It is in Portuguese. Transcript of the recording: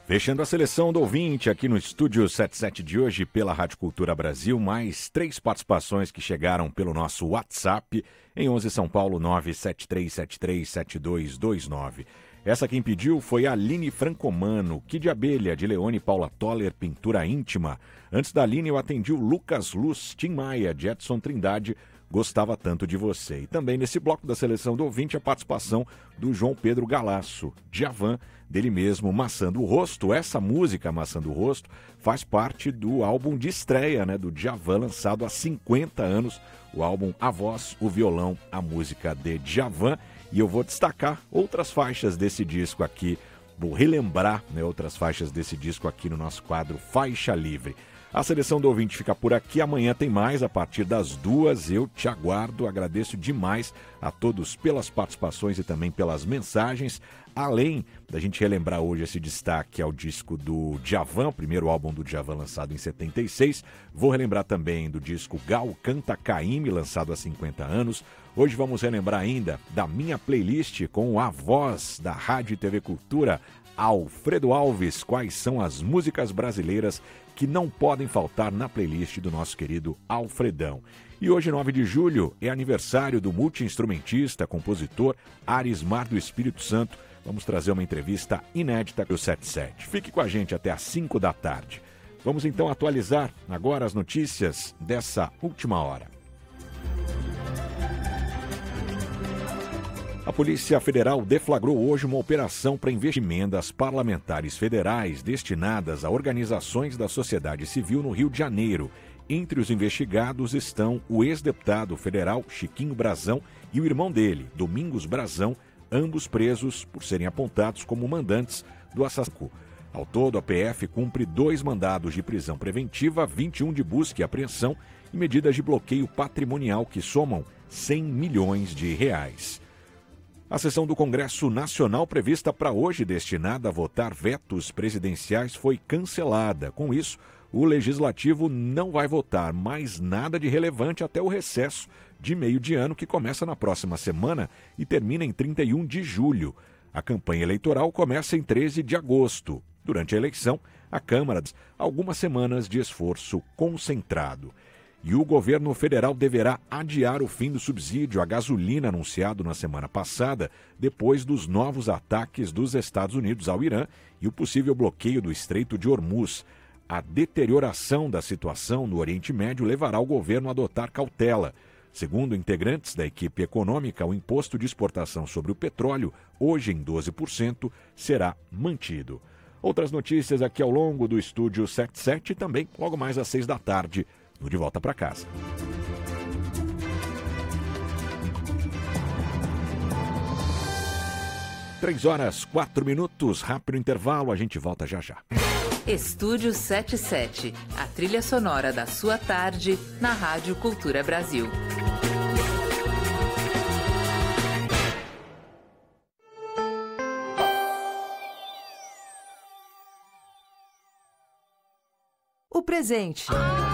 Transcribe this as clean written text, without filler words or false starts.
Fechando a seleção do ouvinte aqui no Estúdio 77 de hoje pela Rádio Cultura Brasil, mais 3 participações que chegaram pelo nosso WhatsApp em 11 São Paulo 973737229. Essa quem pediu foi a Aline Francomano, Kid Abelha, de Leone Paula Toller, Pintura Íntima. Antes da Aline eu atendi o Lucas Luz, Tim Maia, de Edson Trindade, Gostava Tanto de Você. E também nesse bloco da seleção do ouvinte a participação do João Pedro Galasso, Djavan, dele mesmo, Maçã do Rosto. Essa música, Maçã do Rosto, faz parte do álbum de estreia, do Djavan, lançado há 50 anos, o álbum A Voz, o Violão, a música de Djavan. E eu vou destacar outras faixas desse disco aqui, vou relembrar outras faixas desse disco aqui no nosso quadro Faixa Livre. A seleção do ouvinte fica por aqui, amanhã tem mais, a partir das 2, eu te aguardo, agradeço demais a todos pelas participações e também pelas mensagens, além da gente relembrar hoje esse destaque ao disco do Djavan, o primeiro álbum do Djavan lançado em 76, vou relembrar também do disco Gal Canta Caymmi, lançado há 50 anos, hoje vamos relembrar ainda da minha playlist com a voz da Rádio e TV Cultura, Alfredo Alves, quais são as músicas brasileiras que não podem faltar na playlist do nosso querido Alfredão. E hoje, 9 de julho, é aniversário do multi-instrumentista, compositor Arismar do Espírito Santo. Vamos trazer uma entrevista inédita do 77. Fique com a gente até às 5 da tarde. Vamos então atualizar agora as notícias dessa última hora. A Polícia Federal deflagrou hoje uma operação para emendas parlamentares federais destinadas a organizações da sociedade civil no Rio de Janeiro. Entre os investigados estão o ex-deputado federal Chiquinho Brazão e o irmão dele, Domingos Brazão, ambos presos por serem apontados como mandantes do assassinato. Ao todo, a PF cumpre 2 mandados de prisão preventiva, 21 de busca e apreensão e medidas de bloqueio patrimonial que somam 100 milhões de reais. A sessão do Congresso Nacional prevista para hoje, destinada a votar vetos presidenciais, foi cancelada. Com isso, o Legislativo não vai votar mais nada de relevante até o recesso de meio de ano, que começa na próxima semana e termina em 31 de julho. A campanha eleitoral começa em 13 de agosto. Durante a eleição, a Câmara algumas semanas de esforço concentrado. E o governo federal deverá adiar o fim do subsídio à gasolina anunciado na semana passada, depois dos novos ataques dos Estados Unidos ao Irã e o possível bloqueio do Estreito de Hormuz. A deterioração da situação no Oriente Médio levará o governo a adotar cautela. Segundo integrantes da equipe econômica, o imposto de exportação sobre o petróleo, hoje em 12%, será mantido. Outras notícias aqui ao longo do Estúdio 77 e também logo mais às 6 da tarde. De volta para casa. 3h04, rápido intervalo, a gente volta já já. Estúdio 77, a trilha sonora da sua tarde na Rádio Cultura Brasil. O presente.